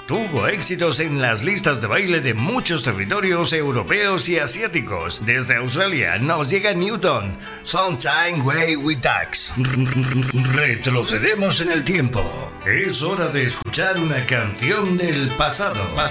Tuvo éxitos en las listas de baile de muchos territorios europeos y asiáticos. Desde Australia nos llega Newton, Sometime Way with Ducks. Retrocedemos en el tiempo. Es hora de escuchar una canción del pasado.